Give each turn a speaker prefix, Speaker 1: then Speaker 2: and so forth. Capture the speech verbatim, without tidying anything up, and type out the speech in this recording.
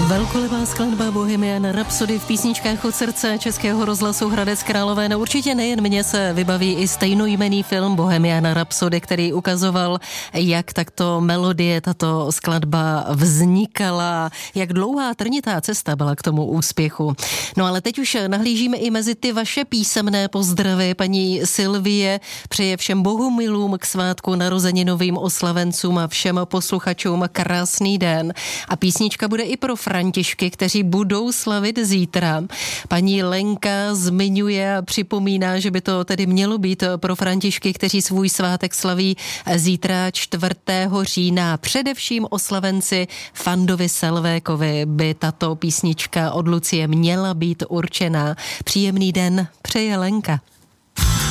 Speaker 1: Velkolibá skladba Bohemian Rhapsody v písničkách od srdce Českého rozhlasu Hradec Králové. No určitě nejen mně se vybaví i stejnojmenný film Bohemian Rhapsody, který ukazoval, jak takto melodie, tato skladba vznikala, jak dlouhá trnitá cesta byla k tomu úspěchu. No ale teď už nahlížíme i mezi ty vaše písemné pozdravy. Paní Sylvie přeje všem bohumilům k svátku narozeninovým oslavencům a všem posluchačům krásný den. A písnička bude i pro Františky, kteří budou slavit zítra. Paní Lenka zmiňuje a připomíná, že by to tedy mělo být pro Františky, kteří svůj svátek slaví zítra čtvrtého října. Především oslavenci Fandovi Selvékovi by tato písnička od Lucie měla být určená. Příjemný den přeje Lenka.